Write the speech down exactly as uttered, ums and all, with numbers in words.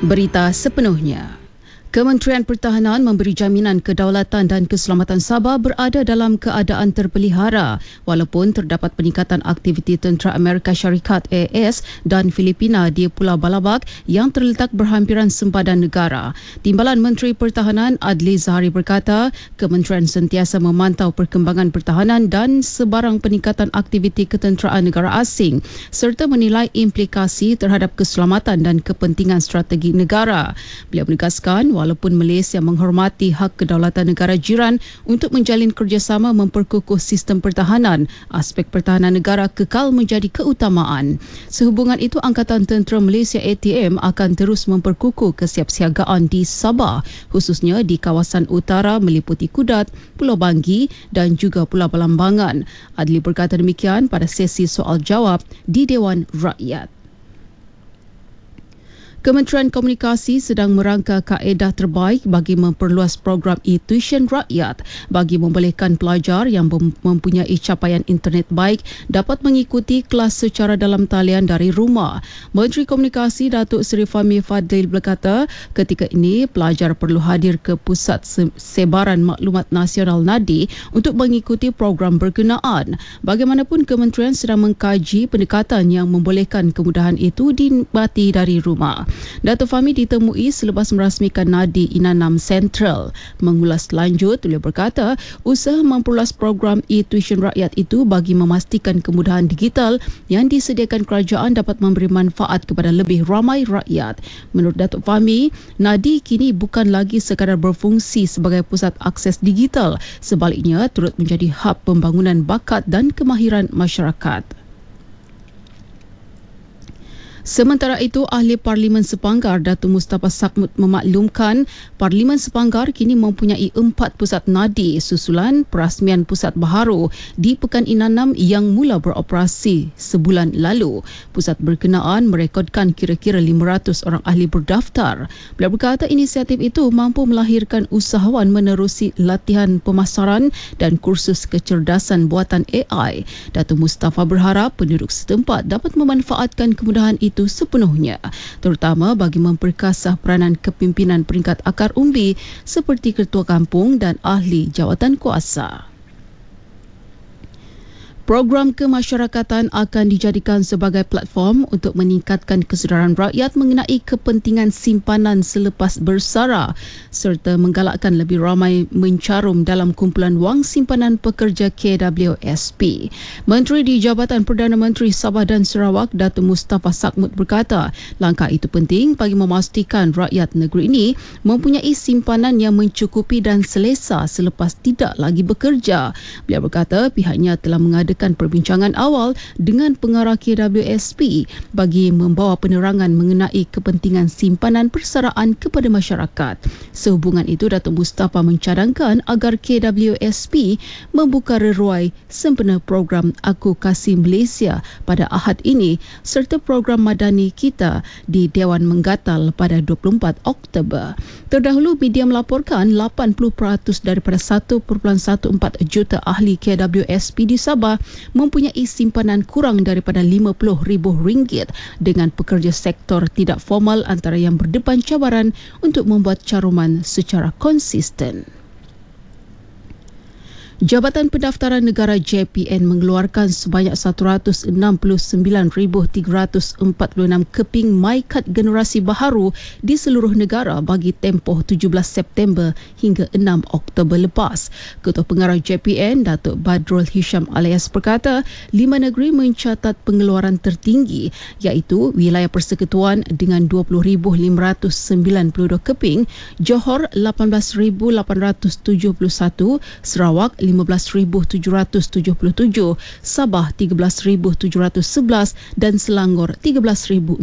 Berita sepenuhnya. Kementerian Pertahanan memberi jaminan kedaulatan dan keselamatan Sabah berada dalam keadaan terpelihara walaupun terdapat peningkatan aktiviti tentera Amerika Syarikat A S dan Filipina di Pulau Balabak yang terletak berhampiran sempadan negara. Timbalan Menteri Pertahanan Adli Zahari berkata, Kementerian sentiasa memantau perkembangan pertahanan dan sebarang peningkatan aktiviti ketenteraan negara asing serta menilai implikasi terhadap keselamatan dan kepentingan strategi negara. Beliau menegaskan, walaupun Malaysia menghormati hak kedaulatan negara jiran untuk menjalin kerjasama memperkukuh sistem pertahanan, aspek pertahanan negara kekal menjadi keutamaan. Sehubungan itu, Angkatan Tentera Malaysia A T M akan terus memperkukuh kesiapsiagaan di Sabah, khususnya di kawasan utara meliputi Kudat, Pulau Banggi dan juga Pulau Belambangan. Adli berkata demikian pada sesi soal jawab di Dewan Rakyat. Kementerian Komunikasi sedang merangka kaedah terbaik bagi memperluas program e-tuition rakyat bagi membolehkan pelajar yang mempunyai capaian internet baik dapat mengikuti kelas secara dalam talian dari rumah. Menteri Komunikasi Datuk Seri Fahmi Fadlil berkata, ketika ini pelajar perlu hadir ke Pusat Sebaran Maklumat Nasional N A D I untuk mengikuti program berkenaan. Bagaimanapun, kementerian sedang mengkaji pendekatan yang membolehkan kemudahan itu dinikmati dari rumah. Datuk Fahmi ditemui selepas merasmikan N A D I Inanam Central. Mengulas lanjut, beliau berkata, usaha memperluas program e-tuition rakyat itu bagi memastikan kemudahan digital yang disediakan kerajaan dapat memberi manfaat kepada lebih ramai rakyat. Menurut Datuk Fahmi, N A D I kini bukan lagi sekadar berfungsi sebagai pusat akses digital, sebaliknya turut menjadi hub pembangunan bakat dan kemahiran masyarakat. Sementara itu, Ahli Parlimen Sepanggar Datuk Mustafa Sakmut memaklumkan Parlimen Sepanggar kini mempunyai empat pusat N A D I susulan perasmian pusat baharu di Pekan Inanam yang mula beroperasi sebulan lalu. Pusat berkenaan merekodkan kira-kira lima ratus orang ahli berdaftar. Beliau berkata inisiatif itu mampu melahirkan usahawan menerusi latihan pemasaran dan kursus kecerdasan buatan A I. Datuk Mustafa berharap penduduk setempat dapat memanfaatkan kemudahan itu itu sepenuhnya, terutama bagi memperkasah peranan kepimpinan peringkat akar umbi seperti ketua kampung dan ahli jawatan kuasa. Program kemasyarakatan akan dijadikan sebagai platform untuk meningkatkan kesedaran rakyat mengenai kepentingan simpanan selepas bersara serta menggalakkan lebih ramai mencarum dalam kumpulan wang simpanan pekerja K W S P. Menteri di Jabatan Perdana Menteri Sabah dan Sarawak, Datuk Mustafa Sakmut berkata, langkah itu penting bagi memastikan rakyat negeri ini mempunyai simpanan yang mencukupi dan selesa selepas tidak lagi bekerja. Beliau berkata pihaknya telah mengadakan perbincangan awal dengan pengarah K W S P bagi membawa penerangan mengenai kepentingan simpanan persaraan kepada masyarakat. Sehubungan itu, Datuk Mustafa mencadangkan agar K W S P membuka reruai sempena program Aku Kasih Malaysia pada Ahad ini serta program Madani Kita di Dewan Menggatal pada dua puluh empat Oktober. Terdahulu, media melaporkan lapan puluh peratus daripada satu perpuluhan empat belas juta ahli K W S P di Sabah mempunyai simpanan kurang daripada lima puluh ribu ringgit dengan pekerja sektor tidak formal antara yang berdepan cabaran untuk membuat caruman secara konsisten. Jabatan Pendaftaran Negara J P N mengeluarkan sebanyak satu ratus enam puluh sembilan ribu tiga ratus empat puluh enam keping MyKad generasi baharu di seluruh negara bagi tempoh tujuh belas September hingga enam Oktober lepas. Ketua Pengarah J P N, Datuk Badrul Hisham alias berkata, lima negeri mencatat pengeluaran tertinggi iaitu wilayah Persekutuan dengan dua puluh ribu lima ratus sembilan puluh dua keping, Johor lapan belas ribu lapan ratus tujuh puluh satu, Sarawak lima belas ribu tujuh ratus tujuh puluh tujuh, Sabah tiga belas ribu tujuh ratus sebelas dan Selangor tiga belas ribu